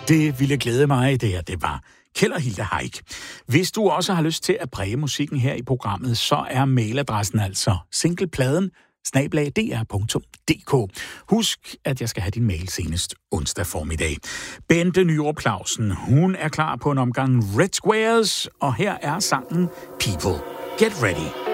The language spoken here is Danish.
Det ville glæde mig, det her. Det var Kjeld og Hilda Heick. Hvis du også har lyst til at præge musikken her i programmet, så er mailadressen altså singlepladen@dr.dk. Husk, at jeg skal have din mail senest onsdag formiddag. Bente Nyrup Clausen, hun er klar på en omgang Red Squares, og her er sangen People. Get Ready.